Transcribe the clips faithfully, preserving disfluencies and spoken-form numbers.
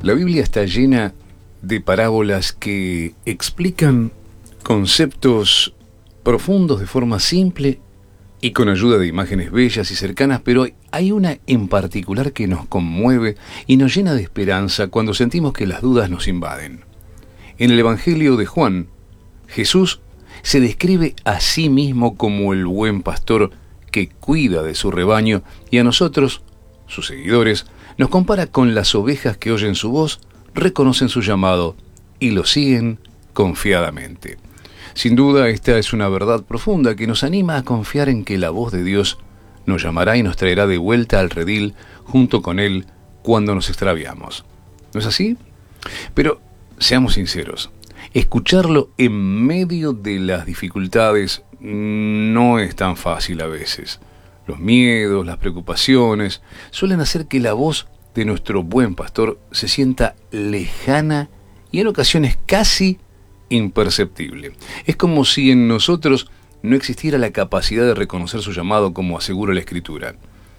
La Biblia está llena de parábolas que explican conceptos profundos de forma simple y con ayuda de imágenes bellas y cercanas, pero hay una en particular que nos conmueve y nos llena de esperanza cuando sentimos que las dudas nos invaden. En el Evangelio de Juan, Jesús se describe a sí mismo como el buen pastor que cuida de su rebaño, y a nosotros, sus seguidores, nos compara con las ovejas que oyen su voz, reconocen su llamado y lo siguen confiadamente. Sin duda, esta es una verdad profunda que nos anima a confiar en que la voz de Dios nos llamará y nos traerá de vuelta al redil junto con Él cuando nos extraviamos. ¿No es así? Pero seamos sinceros, escucharlo en medio de las dificultades no es tan fácil a veces. Los miedos, las preocupaciones, suelen hacer que la voz de nuestro buen pastor se sienta lejana y en ocasiones casi imperceptible. Es como si en nosotros no existiera la capacidad de reconocer su llamado, como asegura la Escritura.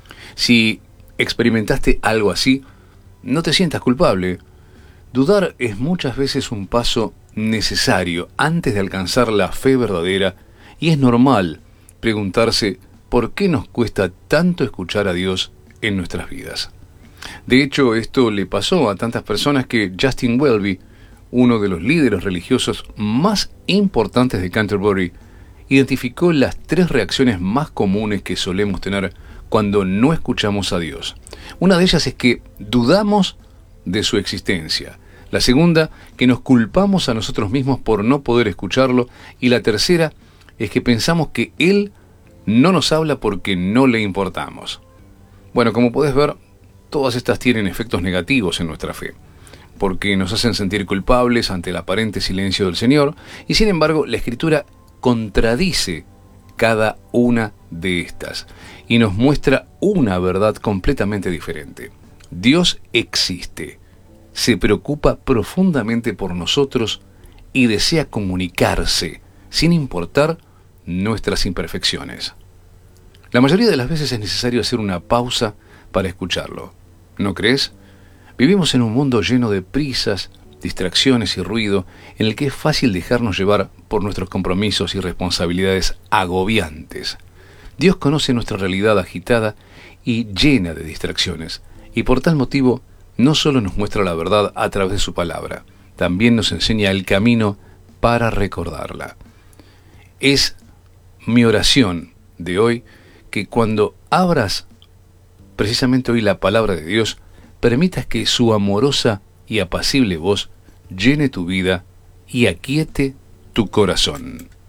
Si experimentaste algo así, no te sientas culpable. Dudar es muchas veces un paso necesario antes de alcanzar la fe verdadera, y es normal preguntarse por qué nos cuesta tanto escuchar a Dios en nuestras vidas. De hecho, esto le pasó a tantas personas que Justin Welby, uno de los líderes religiosos más importantes de Canterbury, identificó las tres reacciones más comunes que solemos tener cuando no escuchamos a Dios. Una de ellas es que dudamos de su existencia. La segunda, que nos culpamos a nosotros mismos por no poder escucharlo. Y la tercera es que pensamos que Él no nos habla porque no le importamos. Bueno, como puedes ver, todas estas tienen efectos negativos en nuestra fe, porque nos hacen sentir culpables ante el aparente silencio del Señor, y sin embargo la Escritura contradice cada una de estas y nos muestra una verdad completamente diferente. Dios existe, se preocupa profundamente por nosotros y desea comunicarse, sin importar nuestras imperfecciones. La mayoría de las veces es necesario hacer una pausa para escucharlo, ¿no crees? Vivimos en un mundo lleno de prisas, distracciones y ruido, en el que es fácil dejarnos llevar por nuestros compromisos y responsabilidades agobiantes. Dios conoce nuestra realidad agitada y llena de distracciones, y por tal motivo no solo nos muestra la verdad a través de su palabra, también nos enseña el camino para recordarla. Es mi oración de hoy que cuando abras precisamente hoy la palabra de Dios, permitas que su amorosa y apacible voz llene tu vida y aquiete tu corazón.